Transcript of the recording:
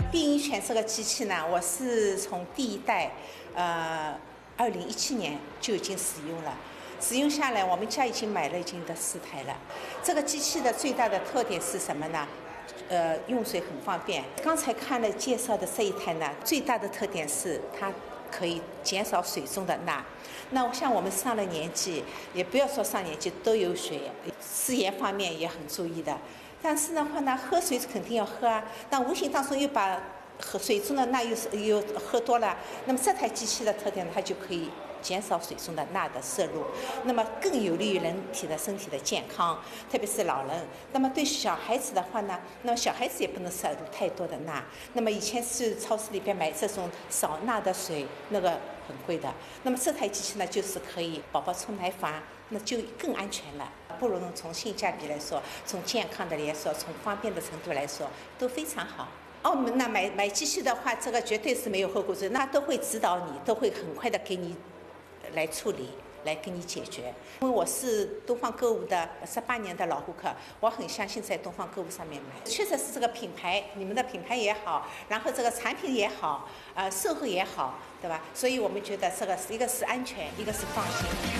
碧婴泉这个机器呢，我是从第一代，2017年就已经使用了。使用下来，我们家已经买了已经有4台了。这个机器的最大的特点是什么呢？用水很方便。刚才看了介绍的这一台呢，最大的特点是它可以减少水中的钠。那像我们上了年纪，也不要说上年纪，都有水，食盐方面也很注意的。但是的话呢，喝水肯定要喝啊，但无形当中又把水中的钠又喝多了。那么这台机器的特点，它就可以减少水中的钠的摄入，那么更有利于人体的身体的健康，特别是老人。那么对小孩子的话呢，那么小孩子也不能摄入太多的钠。那么以前是超市里边买这种少钠的水，那个很贵的。那么这台机器呢，就是可以宝宝冲奶粉，那就更安全了。不论从性价比来说，从健康的来说，从方便的程度来说，都非常好。澳门呢，买机器的话，这个绝对是没有后顾之忧，那都会指导你，都会很快的给你来处理，来给你解决。因为我是东方购物的18年的老顾客，我很相信在东方购物上面买，确实是这个品牌，你们的品牌也好，然后这个产品也好，售后也好，对吧？所以我们觉得这个一个是安全，一个是放心。